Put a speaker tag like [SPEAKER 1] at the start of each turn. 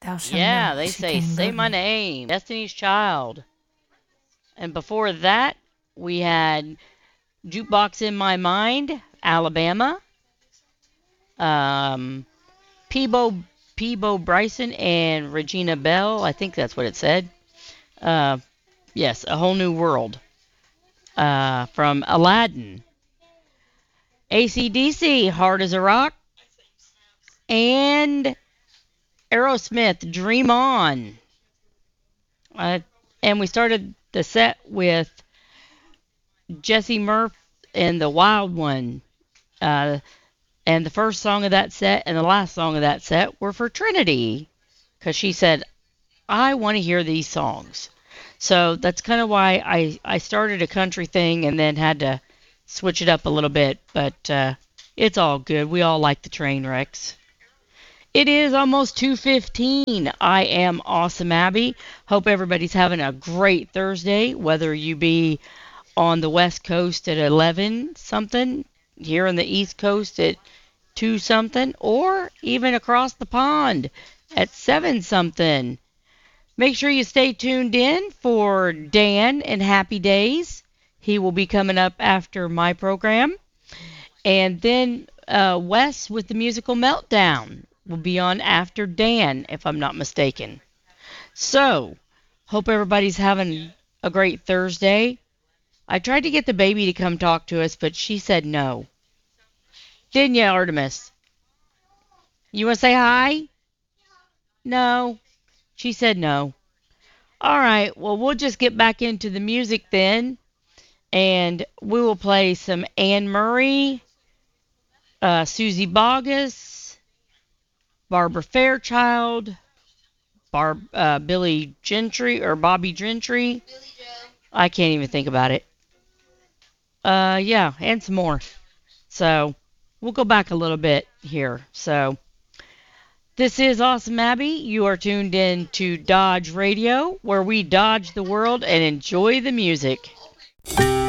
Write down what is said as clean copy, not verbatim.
[SPEAKER 1] Thou shalt
[SPEAKER 2] Yeah,
[SPEAKER 1] not.
[SPEAKER 2] they
[SPEAKER 1] She
[SPEAKER 2] say,
[SPEAKER 1] came
[SPEAKER 2] say
[SPEAKER 1] above
[SPEAKER 2] my
[SPEAKER 1] me.
[SPEAKER 2] name, Destiny's Child. And before that, we had Jukebox in My Mind, Alabama. Um, Peebo, Peebo Bryson and Regina Bell. I think that's what it said. Uh, yes, A Whole New World. From Aladdin. AC/DC, Hard as a Rock. And Aerosmith, Dream On. Uh, and we started the set with Jesse Murph and the Wild One. Uh, and the first song of that set and the last song of that set were for Trinity. Because she said, I want to hear these songs. So that's kind of why I started a country thing and then had to switch it up a little bit. But it's all good. We all like the train wrecks. It is almost 2:15. I am Awesome Abby. Hope everybody's having a great Thursday, whether you be on the West Coast at 11 something, here on the East Coast at 2 something, or even across the pond at 7 something. Make sure you stay tuned in for Dan and Happy Days. He will be coming up after my program. And then Wes with the Musical Meltdown will be on after Dan, if I'm not mistaken. So, hope everybody's having a great Thursday. I tried to get the baby to come talk to us, but she said no. Didn't you, Artemis? You want to say hi? No. She said no. All right, well, we'll just get back into the music then, and we will play some Anne Murray, Susie Boggess, Barbara Fairchild, Billy Gentry, or Bobby Gentry. I can't even think about it. Yeah, and some more. So, we'll go back a little bit here. So, this is Awesome Abby. You are tuned in to Dodge Radio, where we dodge the world and enjoy the music.